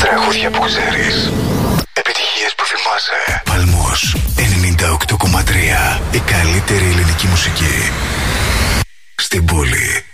Τραγούδια που ξέρεις. Επιτυχίες που θυμάσαι. Παλμός 98,3. Η καλύτερη ελληνική μουσική στην πόλη.